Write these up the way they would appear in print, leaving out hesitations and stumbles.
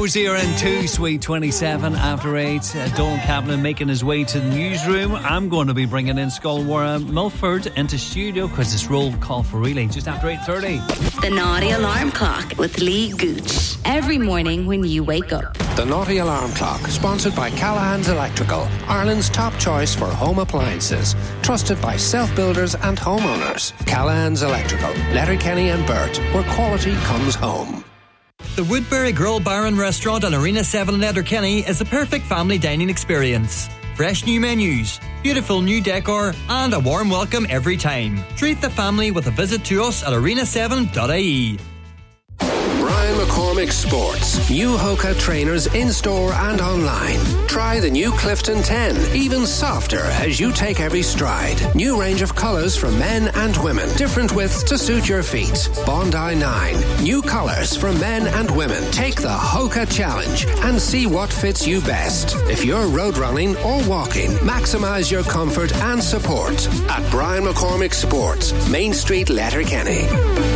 Hosier and 2, Sweet 27 after 8. Donald Kaplan making his way to the newsroom. I'm going to be bringing in Skolwara Milford into studio because this roll call for relay just after 8:30. The Naughty Alarm Clock with Lee Gooch. Every morning when you wake up. The Naughty Alarm Clock, sponsored by Callahan's Electrical, Ireland's top choice for home appliances. Trusted by self-builders and homeowners. Callahan's Electrical, Letterkenny and Burt, where quality comes home. The Woodbury Grill Bar and Restaurant on Arena 7 in Letterkenny is the perfect family dining experience. Fresh new menus, beautiful new decor, and a warm welcome every time. Treat the family with a visit to us at arena7.ie. Brian McCormick Sports. New Hoka trainers in-store and online. Try the new Clifton 10, even softer as you take every stride. New range of colours for men and women. Different widths to suit your feet. Bondi 9. New colours for men and women. Take the Hoka Challenge and see what fits you best. If you're road running or walking, maximise your comfort and support at Brian McCormick Sports, Main Street, Letterkenny.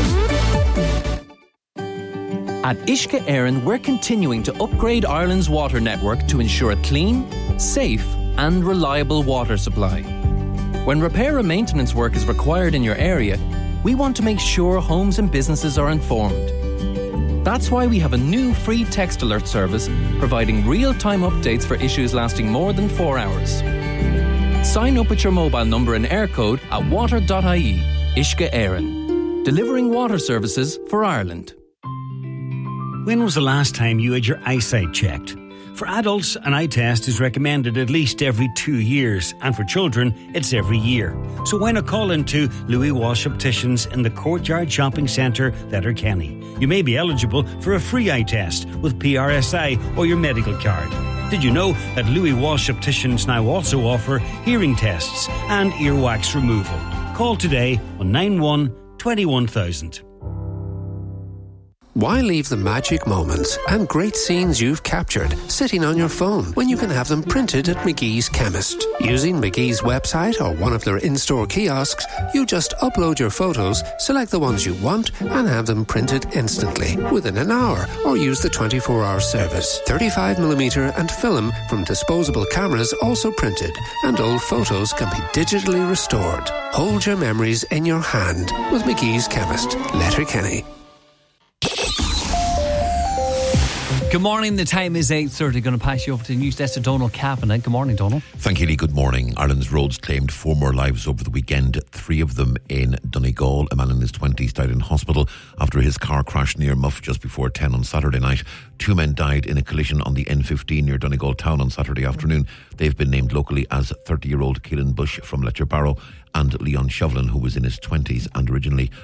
At Uisce Éireann, we're continuing to upgrade Ireland's water network to ensure a clean, safe and reliable water supply. When repair and maintenance work is required in your area, we want to make sure homes and businesses are informed. That's why we have a new free text alert service providing real-time updates for issues lasting more than 4 hours. Sign up with your mobile number and air code at water.ie. Uisce Éireann. Delivering water services for Ireland. When was the last time you had your eyesight checked? For adults, an eye test is recommended at least every 2 years, and for children, it's every year. So why not call into Louis Walsh Opticians in the Courtyard Shopping Centre, Letterkenny? You may be eligible for a free eye test with PRSI or your medical card. Did you know that Louis Walsh Opticians now also offer hearing tests and earwax removal? Call today on 91 21000. Why leave the magic moments and great scenes you've captured sitting on your phone when you can have them printed at McGee's Chemist? Using McGee's website or one of their in-store kiosks, you just upload your photos, select the ones you want, and have them printed instantly within an hour, or use the 24-hour service. 35mm and film from disposable cameras also printed, and old photos can be digitally restored. Hold your memories in your hand with McGee's Chemist, Letterkenny. Good morning, the time is 8:30. Going to pass you over to the news desk to Donald Kavanagh. Good morning, Donald. Thank you, Lee. Good morning. Ireland's roads claimed 4 more lives over the weekend. 3 of them in Donegal. A man in his 20s died in hospital after his car crashed near Muff just before 10 on Saturday night. 2 men died in a collision on the N15 near Donegal town on Saturday afternoon. They've been named locally as 30-year-old Keelan Bush from Letcher Barrow and Leon Chauvelin, who was in his 20s and originally